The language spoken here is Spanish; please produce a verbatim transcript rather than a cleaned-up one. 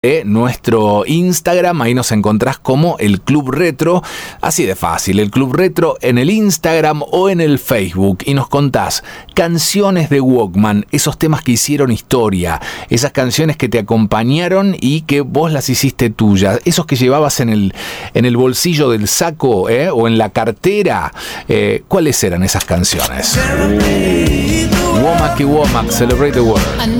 de nuestro Instagram, ahí nos encontrás como el Club Retro, así de fácil, el Club Retro en el Instagram o en el Facebook, y nos contás canciones de Walkman, esos temas que hicieron historia, esas canciones que te acompañaron y que vos las hiciste tuyas, esos que llevabas en el, en el bolsillo del saco, ¿eh? O en la cartera, eh, ¿cuáles eran esas canciones? Uh, Womack y Womack, Celebrate the World.